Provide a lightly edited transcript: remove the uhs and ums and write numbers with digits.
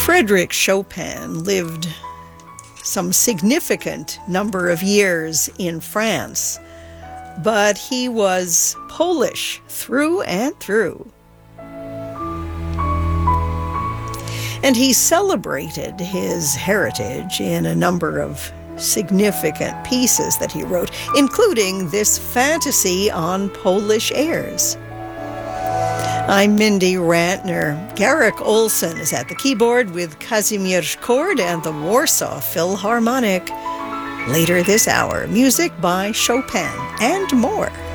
Frédéric Chopin lived some significant number of years in France, but he was Polish through and through. And he celebrated his heritage in a number of significant pieces that he wrote, including this fantasy on Polish airs. I'm Mindy Rantner. Garrick Olson is at the keyboard with Kazimierz Kord and the Warsaw Philharmonic. Later this hour, music by Chopin and more.